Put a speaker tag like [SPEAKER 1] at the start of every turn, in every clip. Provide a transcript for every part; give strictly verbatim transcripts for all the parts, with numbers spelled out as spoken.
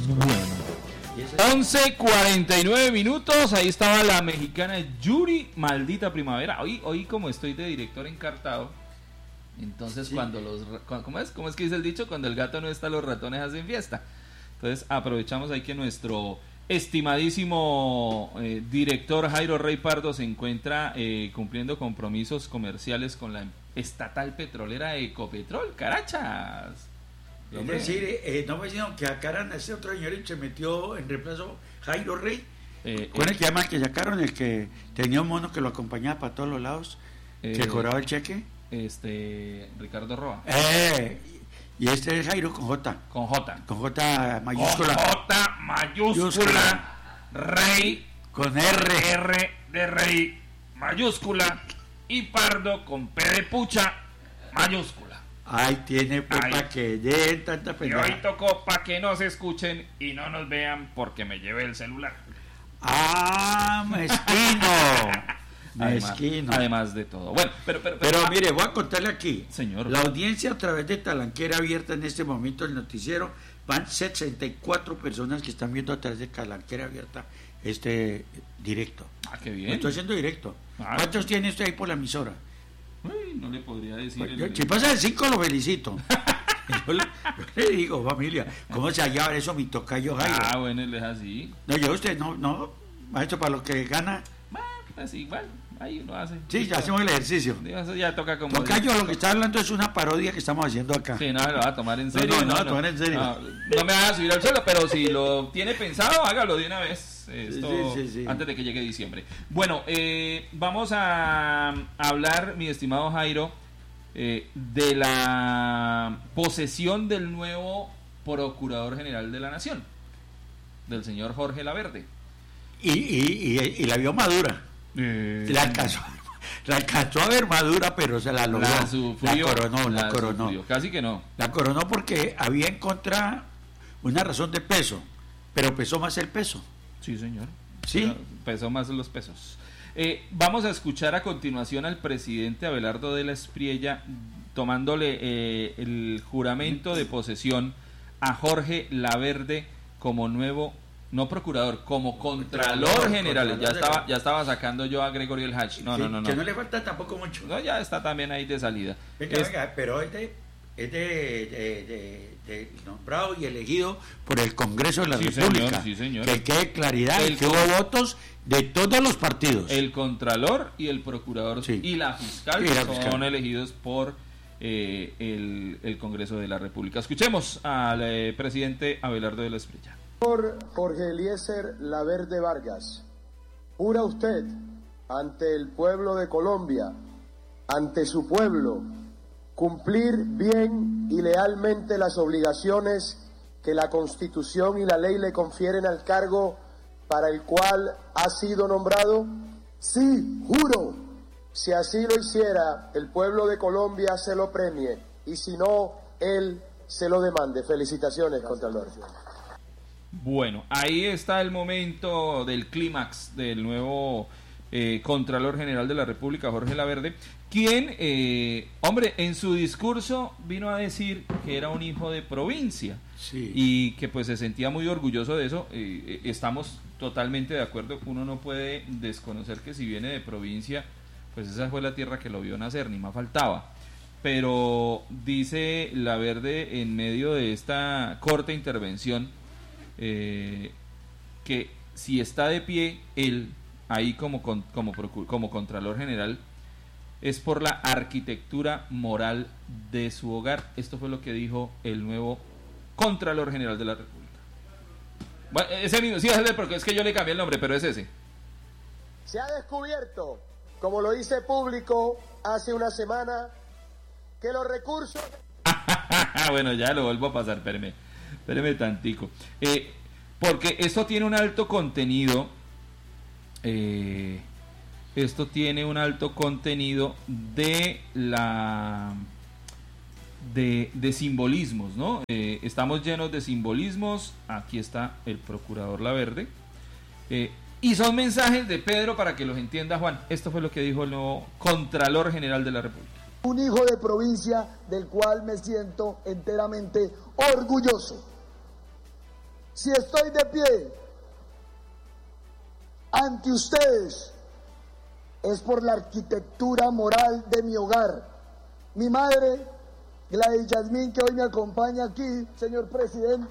[SPEAKER 1] Bueno. once cuarenta y nueve minutos, ahí estaba la mexicana Yuri, maldita primavera. Hoy, hoy como estoy de director encartado, entonces sí. cuando los... ¿Cómo es? ¿Cómo es que dice el dicho? Cuando el gato no está, los ratones hacen fiesta. Entonces aprovechamos ahí que nuestro estimadísimo eh, director Jairo Rey Pardo se encuentra eh, cumpliendo compromisos comerciales con la estatal petrolera Ecopetrol, carachas.
[SPEAKER 2] Es hombre. decir, eh, no me dijeron que sacaran a ese otro señor y se metió en reemplazo Jairo Rey.
[SPEAKER 3] Eh, ¿Cuál es el que llama que sacaron? El que tenía un mono que lo acompañaba para todos los lados, eh, que cobraba el cheque.
[SPEAKER 1] Este, Ricardo Roa.
[SPEAKER 3] Eh, y este es Jairo con J.
[SPEAKER 1] Con J.
[SPEAKER 3] Con J mayúscula.
[SPEAKER 1] Con J mayúscula. Rey.
[SPEAKER 3] Con R.
[SPEAKER 1] R de Rey mayúscula. Y Pardo con P de pucha mayúscula.
[SPEAKER 3] Ahí tiene pues para que den tanta pendejada.
[SPEAKER 1] Y hoy tocó para que nos escuchen y no nos vean porque me llevé el celular.
[SPEAKER 3] Ah, mezquino.
[SPEAKER 1] Mezquino. Además, además de todo. Bueno, pero pero,
[SPEAKER 3] pero, pero mire, voy a contarle aquí.
[SPEAKER 1] Señor.
[SPEAKER 3] La audiencia a través de Talanquera Abierta en este momento el noticiero, van sesenta y cuatro personas que están viendo a través de Talanquera Abierta este directo.
[SPEAKER 1] Ah, qué bien.
[SPEAKER 3] Lo estoy haciendo directo. Ah, ¿cuántos sí. tiene usted ahí por la emisora?
[SPEAKER 1] Uy, no le podría decir.
[SPEAKER 3] Pues,
[SPEAKER 1] el...
[SPEAKER 3] yo, si pasa de cinco lo felicito. yo, le, yo le digo, familia, ¿cómo se halla eso mi tocayo Jairo?
[SPEAKER 1] Ah, bueno, él es así.
[SPEAKER 3] No, yo usted no, no, maestro, para lo que gana.
[SPEAKER 1] Bueno, así, bueno, ahí uno hace.
[SPEAKER 3] Sí, ya hacemos el ejercicio.
[SPEAKER 1] Eso ya toca como.
[SPEAKER 3] Tocayo, lo que está hablando es una parodia que estamos haciendo acá.
[SPEAKER 1] Sí, no, lo va a tomar en serio.
[SPEAKER 3] No, no,
[SPEAKER 1] no,
[SPEAKER 3] no,
[SPEAKER 1] no,
[SPEAKER 3] tomar en serio.
[SPEAKER 1] No, no me haga subir al suelo, pero si lo tiene pensado, hágalo de una vez. Esto,
[SPEAKER 3] sí, sí, sí.
[SPEAKER 1] Antes de que llegue diciembre. Bueno, eh, vamos a hablar, mi estimado Jairo, eh, de la posesión del nuevo Procurador General de la Nación, del señor Jorge Laverde.
[SPEAKER 3] Y, y, y, y la vio madura.
[SPEAKER 1] Eh,
[SPEAKER 3] la alcanzó, la alcanzó a ver madura, pero se la logró.
[SPEAKER 1] La sufrió.
[SPEAKER 3] La coronó, la,
[SPEAKER 1] la
[SPEAKER 3] coronó.
[SPEAKER 1] Sufrió, casi que no.
[SPEAKER 3] La coronó porque había en contra una razón de peso, pero pesó más el peso.
[SPEAKER 1] Sí, señor.
[SPEAKER 3] Sí.
[SPEAKER 1] Pesó más los pesos. Eh, vamos a escuchar a continuación al presidente Abelardo de la Espriella tomándole eh, el juramento de posesión a Jorge Laverde como nuevo, no procurador, como contralor, contralor general. Contralor ya estaba, ya estaba sacando yo a Gregorio El Hach. No,
[SPEAKER 3] sí,
[SPEAKER 1] no, no, no.
[SPEAKER 3] Que no le falta tampoco mucho.
[SPEAKER 1] No, ya está también ahí de salida.
[SPEAKER 3] Venga, es, venga, pero este es de, de, de, de nombrado y elegido por el Congreso de la
[SPEAKER 1] sí,
[SPEAKER 3] República.
[SPEAKER 1] Señor, sí, señor.
[SPEAKER 3] Que quede claridad,
[SPEAKER 1] el
[SPEAKER 3] que hubo votos de todos los partidos.
[SPEAKER 1] El Contralor y el Procurador
[SPEAKER 3] sí.
[SPEAKER 1] y la Fiscal
[SPEAKER 3] sí, la
[SPEAKER 1] son
[SPEAKER 3] fiscal.
[SPEAKER 1] elegidos por eh, el, el Congreso de la República. Escuchemos al eh, presidente Abelardo de la Espriella.
[SPEAKER 4] Por Jorge Eliezer Laverde Vargas, jura usted ante el pueblo de Colombia, ante su pueblo, cumplir bien y lealmente las obligaciones que la Constitución y la ley le confieren al cargo para el cual ha sido nombrado? Sí, juro. Si así lo hiciera, el pueblo de Colombia se lo premie, y si no, él se lo demande. Felicitaciones, Contralor.
[SPEAKER 1] Bueno, ahí está el momento del clímax del nuevo eh, Contralor General de la República, Jorge Laverde, quien, eh, hombre, en su discurso vino a decir que era un hijo de provincia,
[SPEAKER 3] sí.
[SPEAKER 1] Y que pues se sentía muy orgulloso de eso. Eh, estamos totalmente de acuerdo, uno no puede desconocer que si viene de provincia, pues esa fue la tierra que lo vio nacer, ni más faltaba. Pero dice Laverde en medio de esta corta intervención eh, que si está de pie él ahí como, como, como Contralor General es por la arquitectura moral de su hogar. Esto fue lo que dijo el nuevo Contralor General de la República. Bueno, ese mismo, sí, es el, porque es que yo le cambié el nombre, pero es ese.
[SPEAKER 4] Se ha descubierto, como lo hice público hace una semana, que los recursos...
[SPEAKER 1] Bueno, ya lo vuelvo a pasar, espéreme, espéreme tantico. Eh, porque esto tiene un alto contenido, eh, esto tiene un alto contenido de la... De, de simbolismos, ¿no? Eh, estamos llenos de simbolismos. Aquí está el Procurador Laverde. Eh, y son mensajes de Pedro para que los entienda Juan. Esto fue lo que dijo el nuevo Contralor General de la República.
[SPEAKER 5] Un hijo de provincia del cual me siento enteramente orgulloso.
[SPEAKER 4] Si estoy de pie ante ustedes, es por la arquitectura moral de mi hogar. Mi madre, Gladys Yasmín, que hoy me acompaña aquí, señor presidente.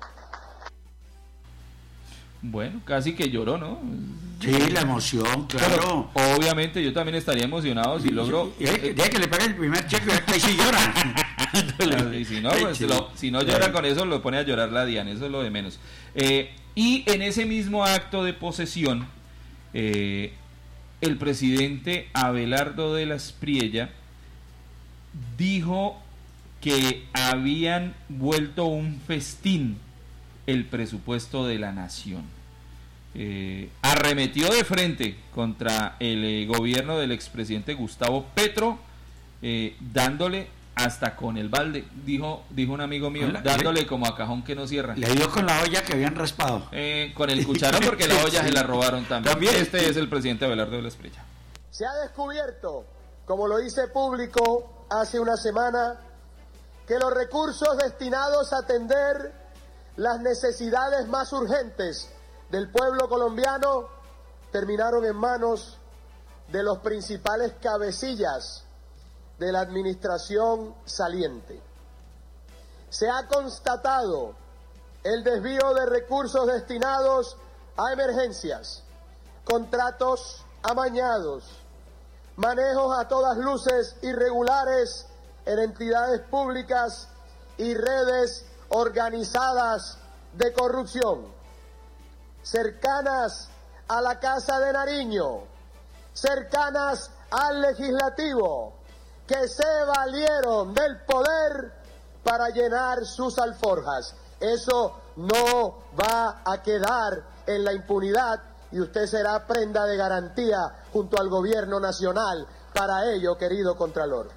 [SPEAKER 1] Bueno, casi que lloró, ¿no?
[SPEAKER 3] Sí, la emoción, claro.
[SPEAKER 1] Pero, obviamente yo también estaría emocionado si logro...
[SPEAKER 3] Deja que le pague el primer cheque y si llora.
[SPEAKER 1] Y si no, pues, lo, si no llora con eso, lo pone a llorar la Diana, eso es lo de menos. Eh, y en ese mismo acto de posesión, eh, el presidente Abelardo de la Espriella dijo que habían vuelto un festín el presupuesto de la nación. Eh, arremetió de frente contra el eh, gobierno del expresidente Gustavo Petro, eh, dándole hasta con el balde, dijo dijo un amigo mío, la, dándole le, como a cajón que no cierra.
[SPEAKER 3] Le dio con la olla que habían raspado.
[SPEAKER 1] Eh, con el cucharón, porque la olla sí. Se la robaron también. también. Este es el presidente Abelardo de la Espriella.
[SPEAKER 4] Se ha descubierto, como lo hice público hace una semana, que los recursos destinados a atender las necesidades más urgentes del pueblo colombiano terminaron en manos de los principales cabecillas de la administración saliente. Se ha constatado el desvío de recursos destinados a emergencias, contratos amañados, manejos a todas luces irregulares en entidades públicas y redes organizadas de corrupción, cercanas a la Casa de Nariño, cercanas al Legislativo, que se valieron del poder para llenar sus alforjas. Eso no va a quedar en la impunidad y usted será prenda de garantía junto al gobierno nacional para ello, querido Contralor.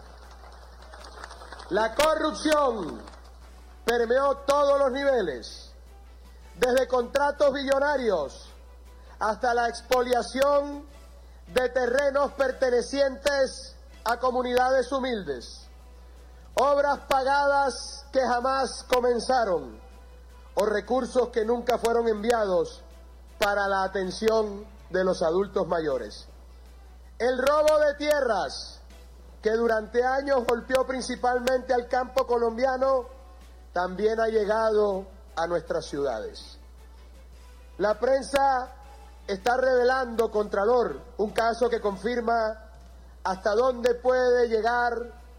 [SPEAKER 4] La corrupción permeó todos los niveles, desde contratos billonarios hasta la expoliación de terrenos pertenecientes a comunidades humildes, obras pagadas que jamás comenzaron o recursos que nunca fueron enviados para la atención de los adultos mayores. El robo de tierras, que durante años golpeó principalmente al campo colombiano, también ha llegado a nuestras ciudades. La prensa está revelando, Contralor, un caso que confirma hasta dónde puede llegar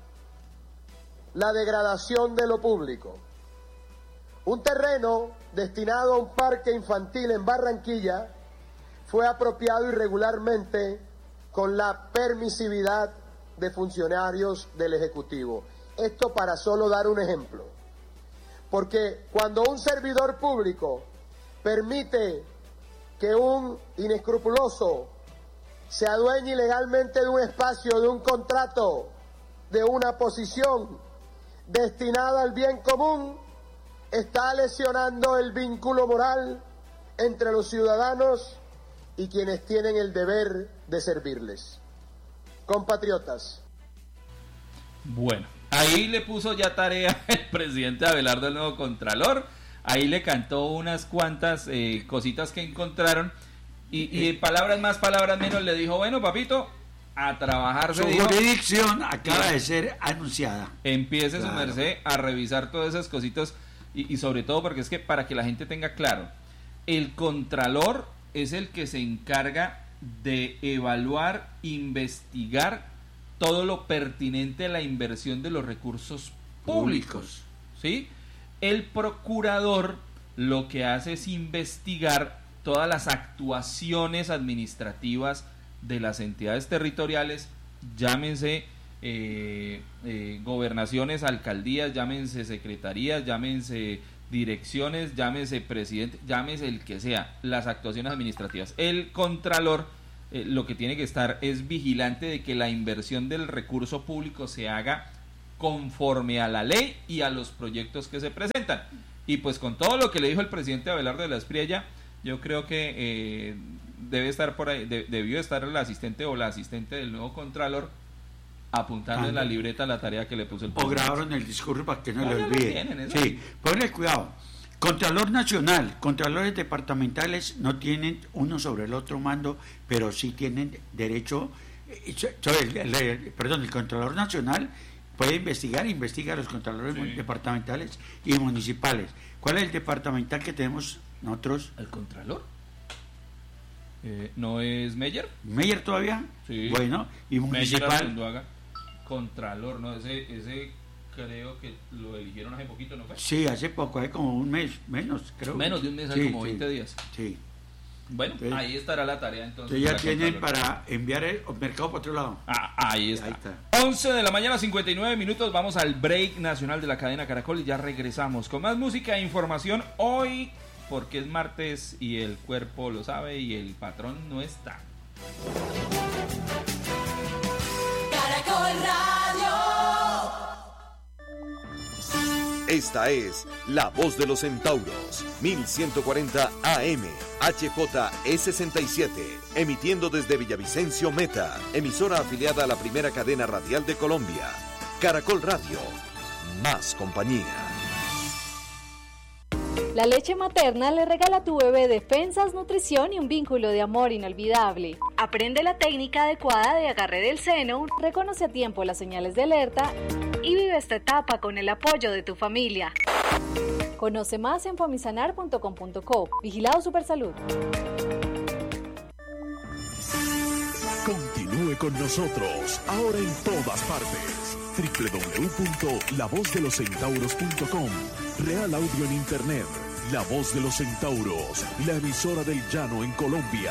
[SPEAKER 4] la degradación de lo público. Un terreno destinado a un parque infantil en Barranquilla fue apropiado irregularmente con la permisividad de funcionarios del Ejecutivo. Esto para solo dar un ejemplo. Porque cuando un servidor público permite que un inescrupuloso se adueñe ilegalmente de un espacio, de un contrato, de una posición destinada al bien común, está lesionando el vínculo moral entre los ciudadanos y quienes tienen el deber de servirles. Compatriotas.
[SPEAKER 1] Bueno, ahí le puso ya tarea el presidente Abelardo, el nuevo Contralor. Ahí le cantó unas cuantas eh, cositas que encontraron. Y, y palabras más, palabras menos, le dijo, bueno, papito, a trabajar.
[SPEAKER 3] Su jurisdicción acaba de ser anunciada.
[SPEAKER 1] Empiece claro. Su merced a revisar todas esas cositas. Y, y sobre todo porque es que para que la gente tenga claro, el Contralor es el que se encarga de evaluar, investigar todo lo pertinente a la inversión de los recursos públicos, ¿sí? El procurador lo que hace es investigar todas las actuaciones administrativas de las entidades territoriales, llámense eh, eh, gobernaciones, alcaldías, llámense secretarías, llámense direcciones, llámese presidente, llámese el que sea, las actuaciones administrativas. El Contralor eh, lo que tiene que estar es vigilante de que la inversión del recurso público se haga conforme a la ley y a los proyectos que se presentan. Y pues con todo lo que le dijo el presidente Abelardo de la Espriella, yo creo que eh, debe estar por ahí, de, debió estar el asistente o la asistente del nuevo Contralor apuntando ah, en la libreta la tarea que le puso el presidente.
[SPEAKER 3] O grabaron el discurso para que no, no le olvide. Sí, ponle cuidado. Contralor Nacional, Contralores departamentales no tienen uno sobre el otro mando, pero sí tienen derecho, eh, el, el, el, perdón, el Contralor Nacional puede investigar, investiga a los Contralores sí. departamentales y municipales. ¿Cuál es el departamental que tenemos nosotros?
[SPEAKER 1] ¿El Contralor? Eh, ¿No es Meyer?
[SPEAKER 3] ¿Meyer todavía?
[SPEAKER 1] Sí.
[SPEAKER 3] Bueno, y municipal.
[SPEAKER 1] Contralor, no, ese, ese creo que lo eligieron hace poquito, ¿no fue?
[SPEAKER 3] Sí, hace poco, hace como un mes, menos, creo.
[SPEAKER 1] Menos de un mes, hace
[SPEAKER 3] sí,
[SPEAKER 1] como
[SPEAKER 3] sí,
[SPEAKER 1] veinte días.
[SPEAKER 3] Sí.
[SPEAKER 1] Bueno, entonces, ahí estará la tarea entonces.
[SPEAKER 3] Ya tienen para enviar el mercado para otro lado.
[SPEAKER 1] Ah, ahí está.
[SPEAKER 3] Ahí está.
[SPEAKER 1] once de la mañana, cincuenta y nueve minutos, vamos al break nacional de la cadena Caracol y ya regresamos con más música e información hoy, porque es martes y el cuerpo lo sabe y el patrón no está.
[SPEAKER 5] Caracol Radio.
[SPEAKER 6] Esta es La Voz de los Centauros, mil ciento cuarenta A M, H J E sesenta y siete, emitiendo desde Villavicencio Meta, emisora afiliada a la primera cadena radial de Colombia. Caracol Radio, más compañía.
[SPEAKER 7] La leche materna le regala a tu bebé defensas, nutrición y un vínculo de amor inolvidable. Aprende la técnica adecuada de agarre del seno, reconoce a tiempo las señales de alerta y vive esta etapa con el apoyo de tu familia. Conoce más en famisanar punto com punto co. Vigilado Supersalud.
[SPEAKER 8] Continúe con nosotros, ahora en todas partes. doble u doble u doble u punto la voz de los centauros punto com. Real Audio en Internet. La Voz de los Centauros, la emisora del llano en Colombia.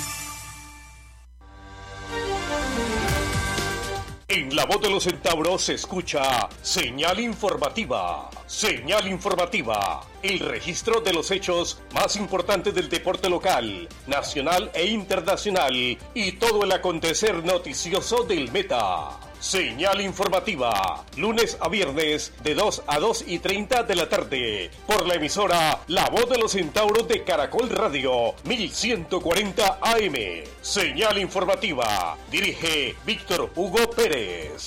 [SPEAKER 8] En La Voz de los Centauros se escucha Señal Informativa. Señal Informativa, el registro de los hechos más importantes del deporte local, nacional e internacional y todo el acontecer noticioso del Meta. Señal Informativa, lunes a viernes de dos a dos y treinta de la tarde, por la emisora La Voz de los Centauros de Caracol Radio, mil ciento cuarenta A M. Señal Informativa, dirige Víctor Hugo Pérez.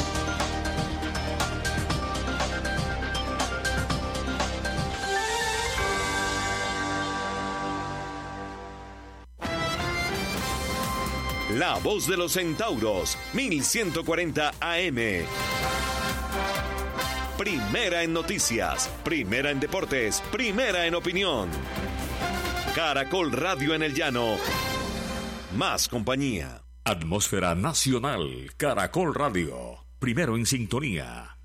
[SPEAKER 6] La Voz de los Centauros, mil ciento cuarenta A M. Primera en noticias, primera en deportes, primera en opinión. Caracol Radio en el llano. Más compañía.
[SPEAKER 8] Atmósfera nacional, Caracol Radio. Primero en sintonía.